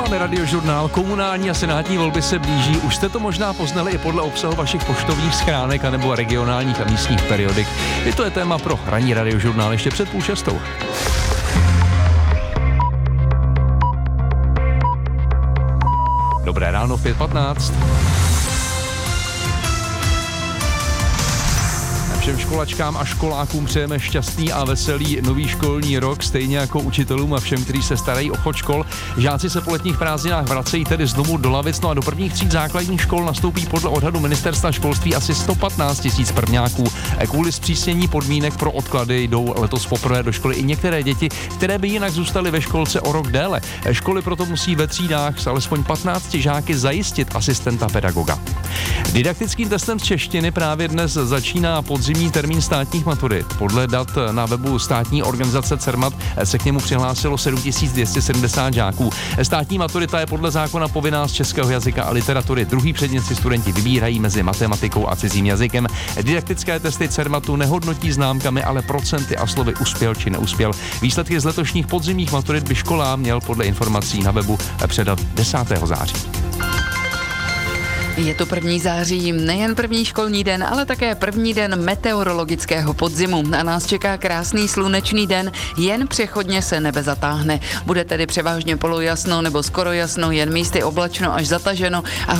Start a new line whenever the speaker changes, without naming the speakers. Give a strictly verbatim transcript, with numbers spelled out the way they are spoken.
Posloucháme Radiožurnál, komunální a senátní volby se blíží. Už jste to možná poznali i podle obsahu vašich poštovních schránek anebo regionálních a místních periodik. I to je téma pro ranní Radiožurnál ještě před půl šestou. Dobré ráno, v pět patnáct. Všem školačkám a školákům přejeme šťastný a veselý nový školní rok, stejně jako učitelům a všem, kteří se starají o chod škol. Žáci se po letních prázdninách vracejí tedy znovu do lavic, no a do prvních tříd základních škol nastoupí podle odhadu ministerstva školství asi sto patnáct tisíc prvňáků. Kvůli zpřísnění podmínek pro odklady jdou letos poprvé do školy i některé děti, které by jinak zůstaly ve školce o rok déle. Školy proto musí ve třídách s alespoň patnácti žáky zajistit asistenta pedagoga. Didaktickým testem z češtiny právě dnes začíná podzimní termín státních maturit. Podle dat na webu státní organizace Cermat se k němu přihlásilo sedm tisíc dvě stě sedmdesát žáků. Státní maturita je podle zákona povinná z českého jazyka a literatury. Druhý předmět si studenti vybírají mezi matematikou a cizím jazykem. Didaktické testy Cermatu nehodnotí známkami, ale procenty a slovy uspěl či neuspěl. Výsledky z letošních podzimních maturit by školám měl podle informací na webu předat desátého září.
Je to první září, nejen první školní den, ale také první den meteorologického podzimu. A nás čeká krásný slunečný den, jen přechodně se nebe zatáhne. Bude tedy převážně polojasno nebo skoro jasno, jen místy oblačno až zataženo a